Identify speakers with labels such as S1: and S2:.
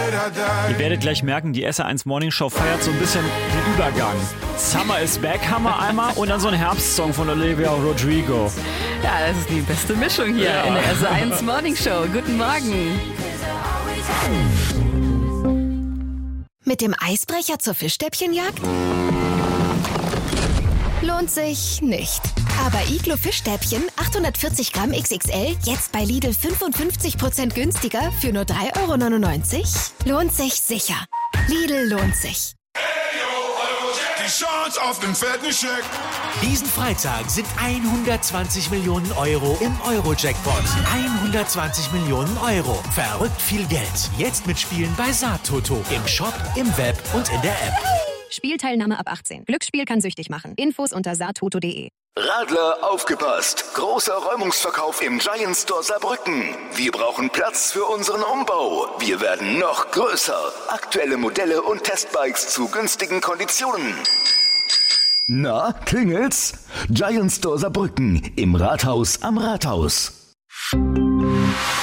S1: Ihr werdet gleich merken, die SR1 Morning Show feiert so ein bisschen den Übergang. Summer is Back haben wir einmal und dann so ein Herbstsong von Olivia Rodrigo.
S2: Ja, das ist die beste Mischung hier in der SR1 Morning Show. Guten Morgen.
S3: Mit dem Eisbrecher zur Fischstäbchenjagd? Lohnt sich nicht. Aber Iglo Fischstäbchen 840 Gramm XXL jetzt bei Lidl 55% günstiger für nur 3,99 €? Lohnt sich sicher. Lidl lohnt sich.
S4: Die Chance auf den fetten Scheck.
S5: Diesen Freitag sind 120 Millionen Euro im Euro-Jackpot. 120 Millionen Euro. Verrückt viel Geld. Jetzt mitspielen bei Saattoto. Im Shop, im Web und in der App.
S6: Spielteilnahme ab 18. Glücksspiel kann süchtig machen. Infos unter saattoto.de.
S7: Radler, aufgepasst! Großer Räumungsverkauf im Giant Store Saarbrücken. Wir brauchen Platz für unseren Umbau. Wir werden noch größer. Aktuelle Modelle und Testbikes zu günstigen Konditionen. Na, klingelt's? Giant Store Saarbrücken im Rathaus am Rathaus.